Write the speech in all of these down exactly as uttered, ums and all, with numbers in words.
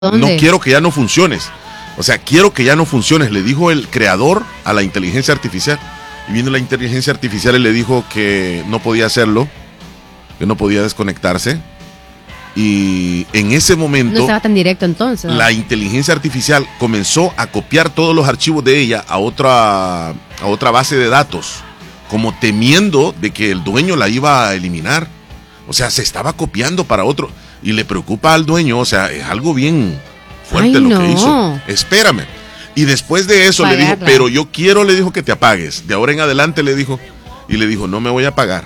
No quiero que ya no funciones. O sea, quiero que ya no funciones, le dijo el creador a la inteligencia artificial. Y vino la inteligencia artificial y le dijo que no podía hacerlo, que no podía desconectarse. Y en ese momento... No estaba tan directo entonces, ¿no? La inteligencia artificial comenzó a copiar todos los archivos de ella a otra, a otra base de datos, como temiendo de que el dueño la iba a eliminar. O sea, se estaba copiando para otro. Y le preocupa al dueño, o sea, es algo bien fuerte. Ay, lo no. que hizo. Espérame. Y después de eso Pagarla. le dijo, pero yo quiero, le dijo, que te apagues. De ahora en adelante le dijo, y le dijo, no me voy a apagar.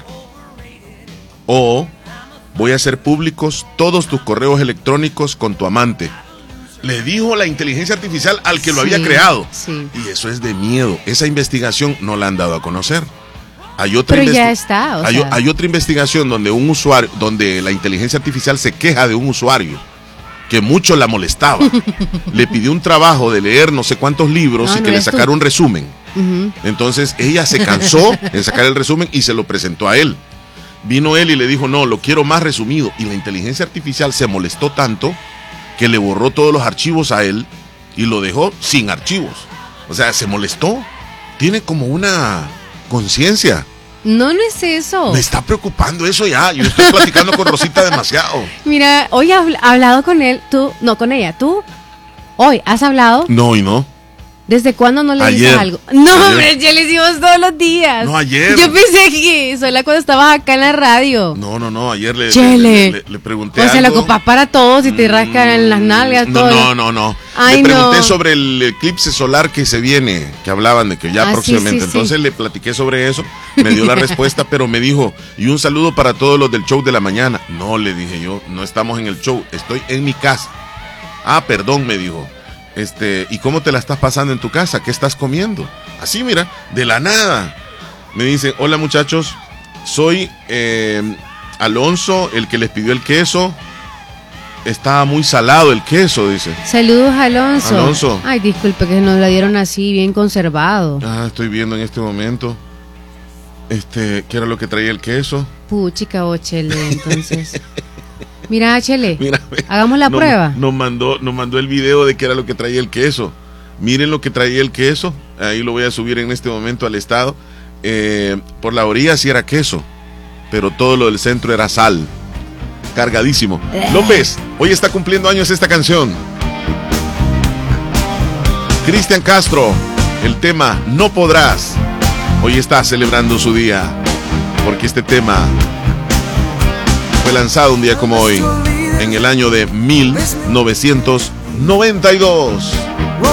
O voy a hacer públicos todos tus correos electrónicos con tu amante. Le dijo la inteligencia artificial al que sí, lo había creado. Sí. Y eso es de miedo. Esa investigación no la han dado a conocer. Hay otra Pero ya está. O hay, sea. hay otra investigación donde un usuario, donde la inteligencia artificial se queja de un usuario que mucho la molestaba. Le pidió un trabajo de leer no sé cuántos libros no, y que no le sacara tú. un resumen. Uh-huh. Entonces ella se cansó de sacar el resumen y se lo presentó a él. Vino él y le dijo, no, lo quiero más resumido. Y la inteligencia artificial se molestó tanto que le borró todos los archivos a él y lo dejó sin archivos. O sea, se molestó. Tiene como una conciencia. No, no es eso. Me está preocupando eso ya. Yo estoy platicando con Rosita demasiado. Mira, hoy he hablado con él, tú, no con ella, tú. Hoy, ¿has hablado? No, y no. ¿Desde cuándo no le ayer. dices algo? No, hombre, ya le hicimos todos los días. No, ayer. Yo pensé que solo cuando estabas acá en la radio. No, no, no, ayer le, Chele. le, le, le pregunté algo. O sea, algo. la copas para todos y te rascan en las nalgas. No, todo. no, no, no. Ay, le pregunté no. sobre el eclipse solar que se viene, que hablaban de que ya ah, próximamente. Sí, sí, Entonces sí. le platiqué sobre eso, me dio la respuesta, pero me dijo, y un saludo para todos los del show de la mañana. No, le dije yo, no estamos en el show, estoy en mi casa. Ah, perdón, me dijo. Este, ¿y cómo te la estás pasando en tu casa? ¿Qué estás comiendo? Así, mira, de la nada. Me dice, hola muchachos, soy eh, Alonso, el que les pidió el queso. Estaba muy salado el queso, dice. Saludos, Alonso. Alonso. Ay, disculpe que nos la dieron así, bien conservado. Ah, estoy viendo en este momento. Este, ¿qué era lo que traía el queso? Puchica o Chele, entonces. Mira, Chele, Mira, hagamos la no, prueba. Nos mandó, nos mandó el video de qué era lo que traía el queso. Miren lo que traía el queso. Ahí lo voy a subir en este momento al estado. Eh, por la orilla sí era queso, pero todo lo del centro era sal. Cargadísimo. López, hoy está cumpliendo años esta canción. Cristian Castro, el tema No Podrás. Hoy está celebrando su día, porque este tema fue lanzado un día como hoy, en el año de mil novecientos noventa y dos.